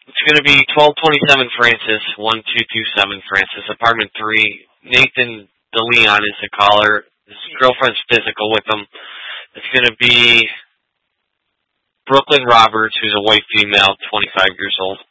It's going to be 1227 Francis, 1227 Francis, apartment 3. Nathan DeLeon is the caller. His girlfriend's physical with him. It's going to be Brooklyn Roberts, who's a white female, 25 years old.